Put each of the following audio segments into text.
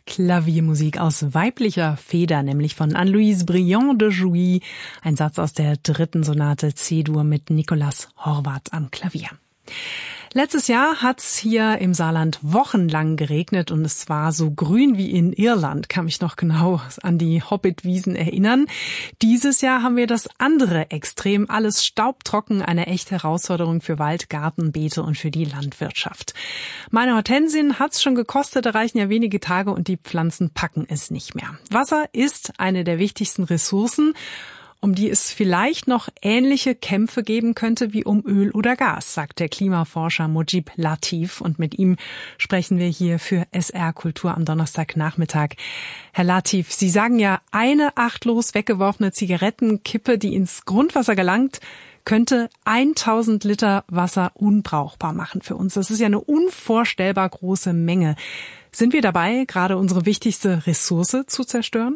Klaviermusik aus weiblicher Feder, nämlich von Anne-Louise Briand de Jouy. Ein Satz aus der 3. Sonate C-Dur mit Nicolas Horvath am Klavier. Letztes Jahr hat's hier im Saarland wochenlang geregnet und es war so grün wie in Irland. Kann mich noch genau an die Hobbitwiesen erinnern. Dieses Jahr haben wir das andere Extrem. Alles staubtrocken, eine echte Herausforderung für Wald, Garten, Beete und für die Landwirtschaft. Meine Hortensien hat's schon gekostet, da reichen ja wenige Tage und die Pflanzen packen es nicht mehr. Wasser ist eine der wichtigsten Ressourcen, um die es vielleicht noch ähnliche Kämpfe geben könnte wie um Öl oder Gas, sagt der Klimaforscher Mojib Latif. Und mit ihm sprechen wir hier für SR Kultur am Donnerstagnachmittag. Herr Latif, Sie sagen ja, eine achtlos weggeworfene Zigarettenkippe, die ins Grundwasser gelangt, könnte 1000 Liter Wasser unbrauchbar machen für uns. Das ist ja eine unvorstellbar große Menge. Sind wir dabei, gerade unsere wichtigste Ressource zu zerstören?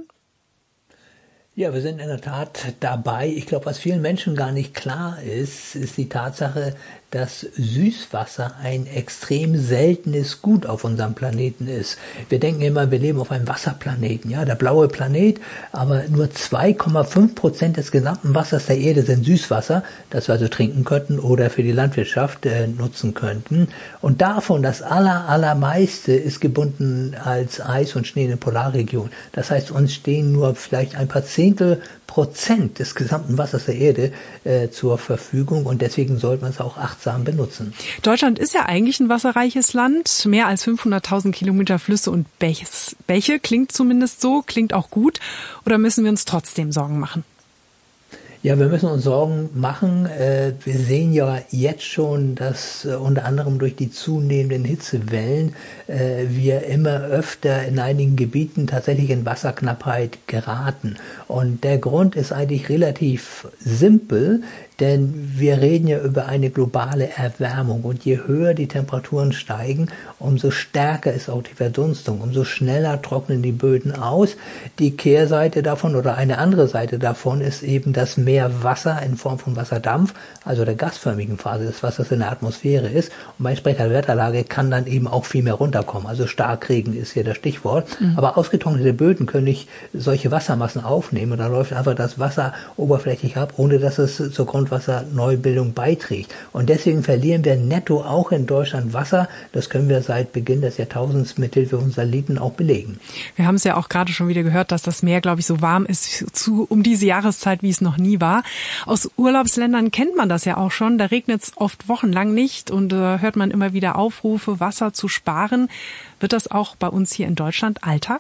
Ja, wir sind in der Tat dabei. Ich glaube, was vielen Menschen gar nicht klar ist, ist die Tatsache, dass Süßwasser ein extrem seltenes Gut auf unserem Planeten ist. Wir denken immer, wir leben auf einem Wasserplaneten, ja, der blaue Planet, aber nur 2,5% des gesamten Wassers der Erde sind Süßwasser, das wir also trinken könnten oder für die Landwirtschaft nutzen könnten. Und davon das allermeiste ist gebunden als Eis und Schnee in den Polarregionen. Das heißt, uns stehen nur vielleicht ein paar Zehntelprozent des gesamten Wassers der Erde zur Verfügung und deswegen sollte man es auch achtsam benutzen. Deutschland ist ja eigentlich ein wasserreiches Land. Mehr als 500.000 Kilometer Flüsse und Bäche, klingt zumindest so, klingt auch gut. Oder müssen wir uns trotzdem Sorgen machen? Ja, wir müssen uns Sorgen machen. Wir sehen ja jetzt schon, dass unter anderem durch die zunehmenden Hitzewellen wir immer öfter in einigen Gebieten tatsächlich in Wasserknappheit geraten. Und der Grund ist eigentlich relativ simpel, denn wir reden ja über eine globale Erwärmung und je höher die Temperaturen steigen, umso stärker ist auch die Verdunstung, umso schneller trocknen die Böden aus. Die Kehrseite davon oder eine andere Seite davon ist eben, dass mehr Wasser in Form von Wasserdampf, also der gasförmigen Phase des Wassers in der Atmosphäre ist und bei entsprechender Wetterlage kann dann eben auch viel mehr runterkommen. Also Starkregen ist hier das Stichwort. Aber ausgetrocknete Böden können nicht solche Wassermassen aufnehmen und dann läuft einfach das Wasser oberflächlich ab, ohne dass es zur Grundwasserneubildung beiträgt. Und deswegen verlieren wir netto auch in Deutschland Wasser. Das können wir seit Beginn des Jahrtausends mithilfe unserer Satelliten auch belegen. Wir haben es ja auch gerade schon wieder gehört, dass das Meer, glaube ich, so warm ist um diese Jahreszeit, wie es noch nie war. Aus Urlaubsländern kennt man das ja auch schon. Da regnet es oft wochenlang nicht und hört man immer wieder Aufrufe, Wasser zu sparen. Wird das auch bei uns hier in Deutschland Alltag?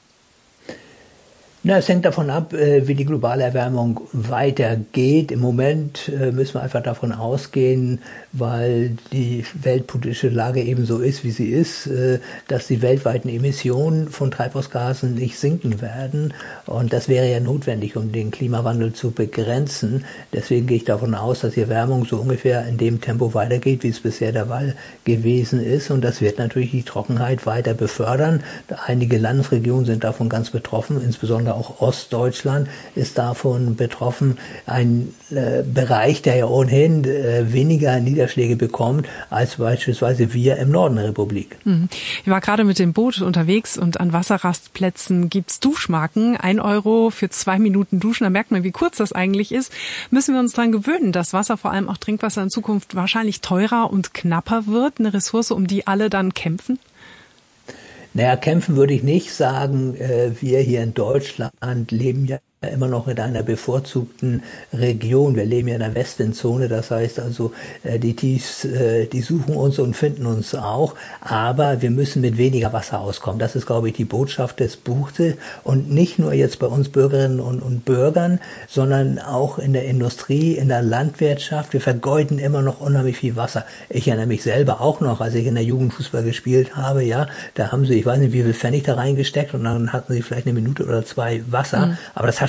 Na, es hängt davon ab, wie die globale Erwärmung weitergeht. Im Moment müssen wir einfach davon ausgehen, weil die weltpolitische Lage eben so ist, wie sie ist, dass die weltweiten Emissionen von Treibhausgasen nicht sinken werden. Und das wäre ja notwendig, um den Klimawandel zu begrenzen. Deswegen gehe ich davon aus, dass die Erwärmung so ungefähr in dem Tempo weitergeht, wie es bisher der Fall gewesen ist. Und das wird natürlich die Trockenheit weiter befördern. Einige Landesregionen sind davon ganz betroffen, insbesondere auch Ostdeutschland ist davon betroffen. Ein Bereich, der ja ohnehin weniger Niederschläge bekommt als beispielsweise wir im Norden der Republik. Ich war gerade mit dem Boot unterwegs und an Wasserrastplätzen gibt's Duschmarken. 1 Euro für 2 Minuten duschen. Da merkt man, wie kurz das eigentlich ist. Müssen wir uns daran gewöhnen, dass Wasser, vor allem auch Trinkwasser, in Zukunft wahrscheinlich teurer und knapper wird? Eine Ressource, um die alle dann kämpfen? Naja, kämpfen würde ich nicht sagen. Wir hier in Deutschland leben ja immer noch in einer bevorzugten Region. Wir leben ja in der Westwindzone, das heißt also, die Tiefs, die suchen uns und finden uns auch, aber wir müssen mit weniger Wasser auskommen. Das ist, glaube ich, die Botschaft des Buches und nicht nur jetzt bei uns Bürgerinnen und Bürgern, sondern auch in der Industrie, in der Landwirtschaft. Wir vergeuden immer noch unheimlich viel Wasser. Ich erinnere mich selber auch noch, als ich in der Jugend Fußball gespielt habe, ja, da haben sie, ich weiß nicht, wie viel Pfennig da reingesteckt und dann hatten sie vielleicht 1 Minute oder 2 Wasser, aber das hat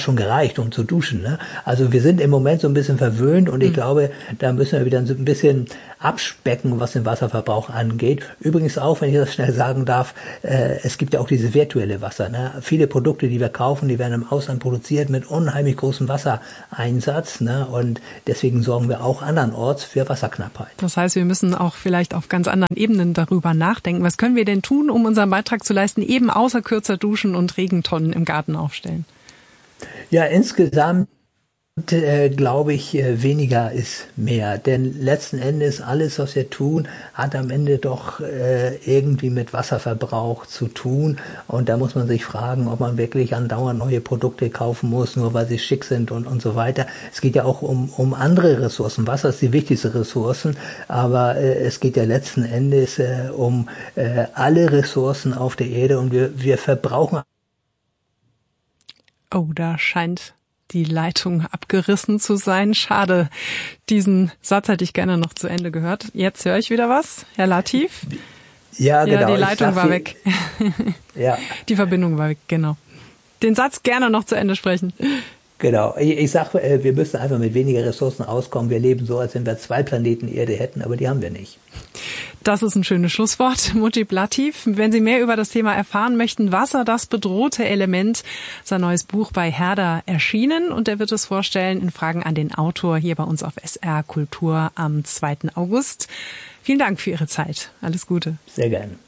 schon gereicht, um zu duschen. Ne? Also wir sind im Moment so ein bisschen verwöhnt und ich glaube, da müssen wir wieder so ein bisschen abspecken, was den Wasserverbrauch angeht. Übrigens auch, wenn ich das schnell sagen darf, es gibt ja auch dieses virtuelle Wasser. Ne? Viele Produkte, die wir kaufen, die werden im Ausland produziert mit unheimlich großem Wassereinsatz. Ne? Und deswegen sorgen wir auch andernorts für Wasserknappheit. Das heißt, wir müssen auch vielleicht auf ganz anderen Ebenen darüber nachdenken. Was können wir denn tun, um unseren Beitrag zu leisten, eben außer kürzer duschen und Regentonnen im Garten aufstellen? Ja, insgesamt glaube ich, weniger ist mehr. Denn letzten Endes alles, was wir tun, hat am Ende doch irgendwie mit Wasserverbrauch zu tun. Und da muss man sich fragen, ob man wirklich andauernd neue Produkte kaufen muss, nur weil sie schick sind und so weiter. Es geht ja auch um andere Ressourcen. Wasser ist die wichtigste Ressource, aber es geht ja letzten Endes um alle Ressourcen auf der Erde und wir verbrauchen. Oh, da scheint die Leitung abgerissen zu sein. Schade. Diesen Satz hätte ich gerne noch zu Ende gehört. Jetzt höre ich wieder was. Herr Latif? Ja, genau. Ja, die Leitung war weg. Ja. Die Verbindung war weg, genau. Den Satz gerne noch zu Ende sprechen. Genau. Ich sage, wir müssen einfach mit weniger Ressourcen auskommen. Wir leben so, als wenn wir 2 Planeten Erde hätten, aber die haben wir nicht. Das ist ein schönes Schlusswort. Mujib Latif, wenn Sie mehr über das Thema erfahren möchten, Wasser, das bedrohte Element, sein neues Buch bei Herder erschienen und er wird es vorstellen in Fragen an den Autor hier bei uns auf SR Kultur am 2. August. Vielen Dank für Ihre Zeit. Alles Gute. Sehr gerne.